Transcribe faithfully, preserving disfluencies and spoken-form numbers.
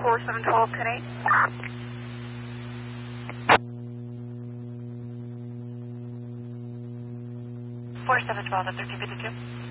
four seven one two today. four seven one two, thirteen fifty-two.